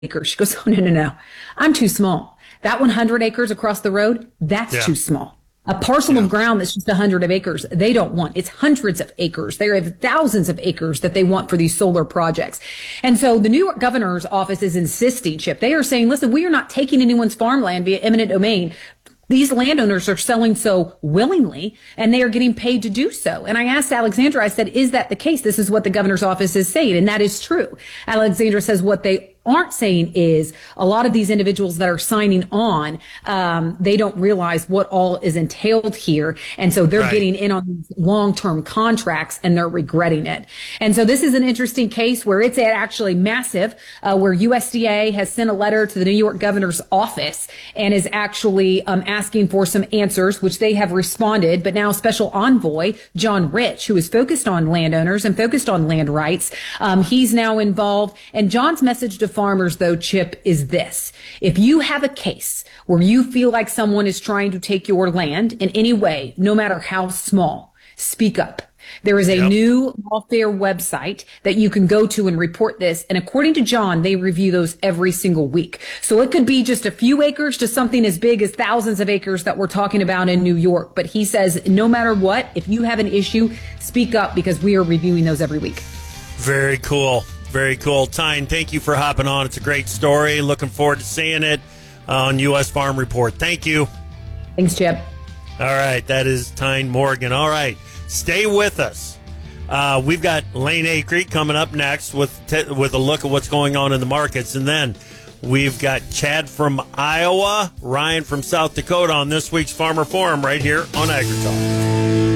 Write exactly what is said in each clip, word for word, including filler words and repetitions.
acres. She goes, oh, no, no, no. I'm too small. That one hundred acres across the road, that's yeah. too small. A parcel yeah. of ground that's just one hundred of acres, they don't want. It's hundreds of acres. They have thousands of acres that they want for these solar projects. And so the New York governor's office is insisting, Chip. They are saying, listen, we are not taking anyone's farmland via eminent domain. These landowners are selling so willingly, and they are getting paid to do so. And I asked Alexandra, I said, is that the case? This is what the governor's office is saying, and that is true. Alexandra says what they aren't saying is a lot of these individuals that are signing on, um, they don't realize what all is entailed here. And so they're right. getting in on these long-term contracts and they're regretting it. And so this is an interesting case where it's actually massive, uh, where U S D A has sent a letter to the New York governor's office and is actually um, asking for some answers, which they have responded. But now special envoy John Rich, who is focused on landowners and focused on land rights, um, he's now involved. And John's message to farmers, though, Chip, is this. If you have a case where you feel like someone is trying to take your land in any way, no matter how small, speak up. There is a yep. new lawfare website that you can go to and report this. And according to John, they review those every single week. So it could be just a few acres to something as big as thousands of acres that we're talking about in New York. But he says, no matter what, if you have an issue, speak up because we are reviewing those every week. Very cool. Very cool. Tyne, thank you for hopping on. It's a great story. Looking forward to seeing it on U S Farm Report. Thank you. Thanks, Chip. All right. That is Tyne Morgan. All right. Stay with us. Uh, we've got Lane Acree coming up next with te- with a look at what's going on in the markets. And then we've got Chad from Iowa, Ryan from South Dakota on this week's Farmer Forum right here on AgriTalk.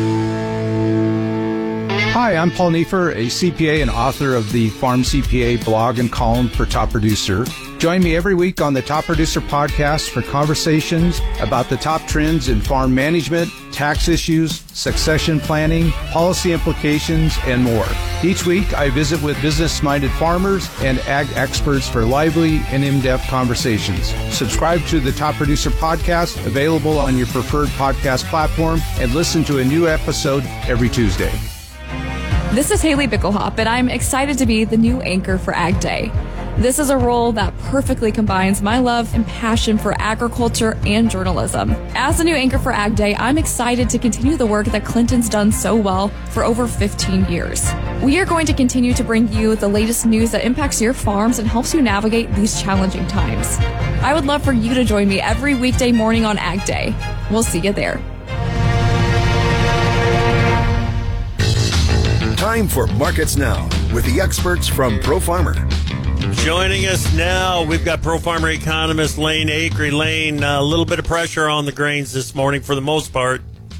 Hi, I'm Paul Neiffer, a C P A and author of the Farm C P A blog and column for Top Producer. Join me every week on the Top Producer podcast for conversations about the top trends in farm management, tax issues, succession planning, policy implications, and more. Each week, I visit with business-minded farmers and ag experts for lively and in-depth conversations. Subscribe to the Top Producer podcast, available on your preferred podcast platform, and listen to a new episode every Tuesday. This is Haley Bickelhop, and I'm excited to be the new anchor for Ag Day. This is a role that perfectly combines my love and passion for agriculture and journalism. As the new anchor for Ag Day, I'm excited to continue the work that Clinton's done so well for over fifteen years. We are going to continue to bring you the latest news that impacts your farms and helps you navigate these challenging times. I would love for you to join me every weekday morning on Ag Day. We'll see you there. Time for Markets Now with the experts from ProFarmer. Joining us now, we've got ProFarmer economist Lane Acree. Lane, a little bit of pressure on the grains this morning for the most part.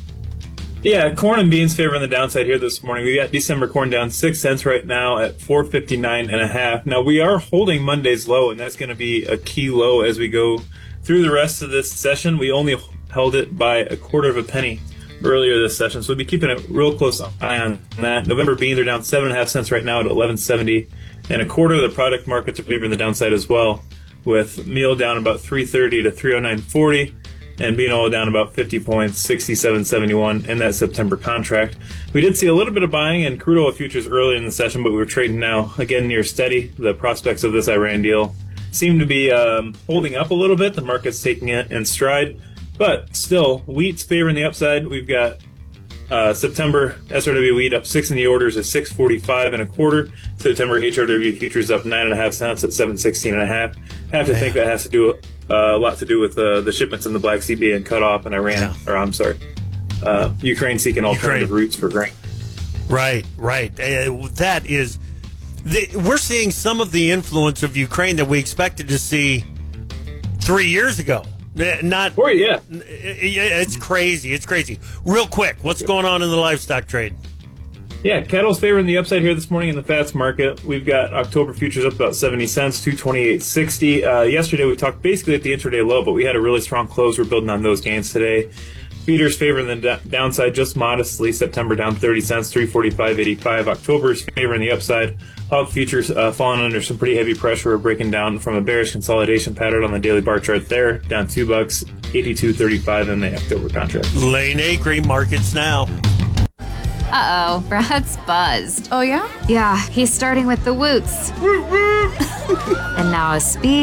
Yeah, corn and beans favoring the downside here this morning. We got December corn down six cents right now at four fifty-nine and a half. Now we are holding Monday's low, and that's going to be a key low as we go through the rest of this session. We only held it by a quarter of a penny earlier this session, so we'll be keeping a real close eye on that. November beans are down seven and a half cents right now at eleven seventy, and a quarter of the product markets are favoring the downside as well, with meal down about three thirty to three oh nine forty, and bean oil down about fifty points, sixty-seven seventy-one in that September contract. We did see a little bit of buying in crude oil futures early in the session, but we were trading now again near steady. The prospects of this Iran deal seem to be um, holding up a little bit. The market's taking it in stride. But still, wheat's favoring the upside. We've got uh, September S R W wheat up six in the orders at six forty-five and a quarter. September H R W futures up nine and a half cents at seven sixteen and a half. I have to think that has to do uh, a lot to do with uh, the shipments in the Black Sea being cut off, and Iran, yeah. or I'm sorry, uh, Ukraine seeking alternative Ukraine. routes for grain. Right, right. Uh, that is, the, we're seeing some of the influence of Ukraine that we expected to see three years ago. Not, oh, yeah. It's crazy. It's crazy. Real quick, what's going on in the livestock trade? Yeah, cattle's favoring the upside here this morning in the fats market. We've got October futures up about seventy cents, two twenty-eight sixty. Uh, yesterday we talked basically at the intraday low, but we had a really strong close. We're building on those gains today. Feeders favoring the d- downside just modestly. September down thirty cents, three forty-five eighty-five. October's favoring the upside. Hog futures uh, falling under some pretty heavy pressure. We're breaking down from a bearish consolidation pattern on the daily bar chart there. Down two bucks, eighty-two thirty-five in the October contract. Lane Acree, Markets Now. Uh-oh, Brad's buzzed. Oh, yeah? Yeah, he's starting with the woots. And now a speed.